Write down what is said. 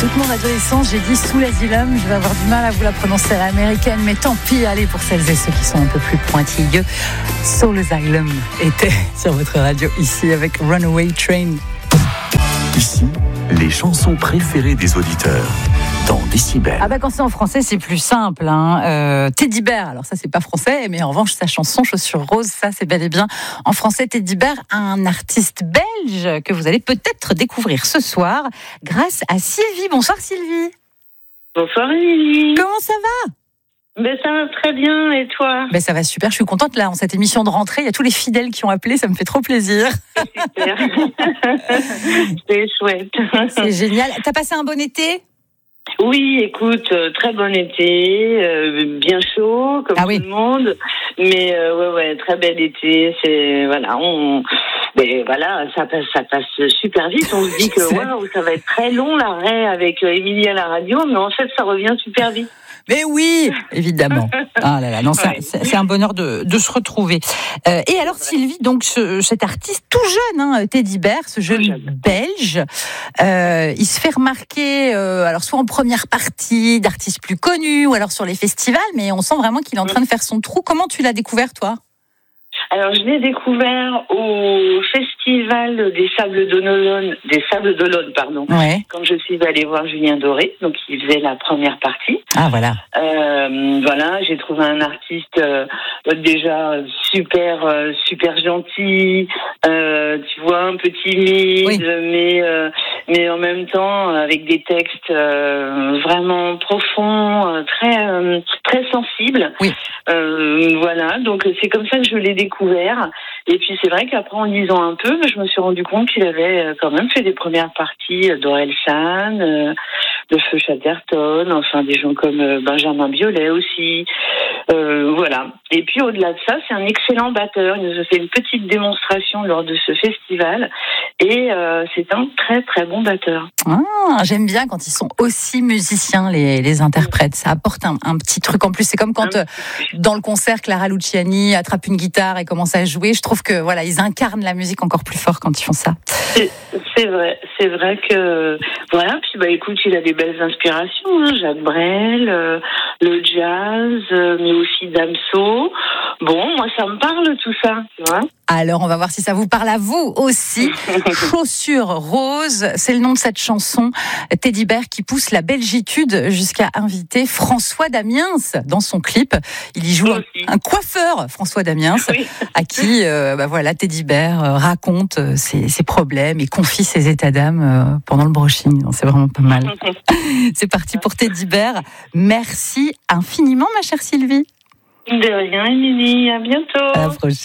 Toute mon adolescence, j'ai dit sous l'asylum, je vais avoir du mal à vous la prononcer à l'américaine, mais tant pis, allez, pour celles et ceux qui sont un peu plus pointilleux. Soul Asylum était sur votre radio ici avec Runaway Train. Ici, les chansons préférées des auditeurs dans Décibel. Ah bah quand c'est en français, c'est plus simple. Teddy Bear, alors ça c'est pas français, mais en revanche sa chanson Chaussures Roses, ça c'est bel et bien en français. Teddy Bear, un artiste belge que vous allez peut-être découvrir ce soir grâce à Sylvie. Bonsoir Sylvie. Bonsoir Émilie. Comment ça va ? Ben ça va très bien, et toi ? Ben ça va super, je suis contente là, en cette émission de rentrée, il y a tous les fidèles qui ont appelé, ça me fait trop plaisir. Super. C'est chouette. C'est génial. T'as passé un bon été ? Oui, écoute, très bon été, bien chaud comme tout le monde, mais ouais, très bel été. C'est ça passe super vite. On se dit que waouh, ça va être très long l'arrêt avec Émilie à la radio, mais en fait ça revient super vite. Mais oui, évidemment. Ah là là, non, c'est un bonheur de se retrouver. Et alors Sylvie, donc cet artiste tout jeune, Teddy Bear, ce jeune Belge, il se fait remarquer, alors soit en première partie d'artistes plus connus, ou alors sur les festivals, mais on sent vraiment qu'il est en train de faire son trou. Comment tu l'as découvert, toi ? Alors, je l'ai découvert au festival des Sables d'Olonne, quand je suis allée voir Julien Doré, donc il faisait la première partie. Ah, voilà. J'ai trouvé un artiste déjà super gentil, tu vois, un peu timide, mais en même temps avec des textes vraiment profonds, très sensibles. Oui. Donc c'est comme ça que je l'ai découvert. Et puis c'est vrai qu'après en lisant un peu, je me suis rendu compte qu'il avait quand même fait des premières parties d'Orelsan, de Feu Chatterton, enfin des gens comme Benjamin Biolay aussi. Et puis au-delà de ça, c'est un excellent batteur. Il nous a fait une petite démonstration lors de ce festival et c'est un très très bon batteur. Ah, j'aime bien quand ils sont aussi musiciens, les interprètes. Ça apporte un petit truc en plus. C'est comme quand dans le concert, Clara Luciani attrape une guitare et commence à jouer. Je trouve que ils incarnent la musique encore plus fort quand ils font ça. C'est vrai que Puis écoute, il a des belles inspirations, Jacques Brel, le jazz, mais aussi Damso. Bon, moi ça me parle tout ça, tu vois. Alors, on va voir si ça vous parle à vous aussi. Chaussures Roses, c'est le nom de cette chanson. Teddy Bear qui pousse la belgitude jusqu'à inviter François Damiens dans son clip. Il y joue un coiffeur, François Damiens, à qui Teddy Bear raconte ses problèmes et confie ses états d'âme pendant le brushing. C'est vraiment pas mal. C'est parti pour Teddy Bear. Merci infiniment, ma chère Sylvie. De rien, Émilie. À bientôt. À la prochaine.